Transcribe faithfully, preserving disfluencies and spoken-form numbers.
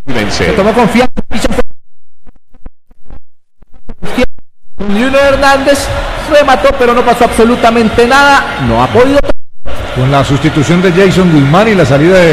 Se tomó confianza. Junior Hernández remató, pero no pasó absolutamente nada. No ha podido. Con la sustitución de Jason Guzmán y la salida de